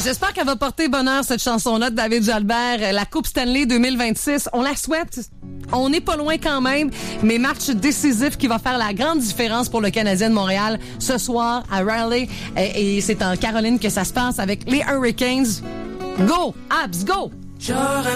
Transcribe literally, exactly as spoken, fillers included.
j'espère qu'elle va porter bonheur, cette chanson-là de David Jalbert. La Coupe Stanley deux mille vingt-six, on la souhaite. On n'est pas loin quand même, mais match décisif qui va faire la grande différence pour le Canadien de Montréal ce soir à Raleigh. Et, et c'est en Caroline que ça se passe avec les Hurricanes. Go! Habs, go!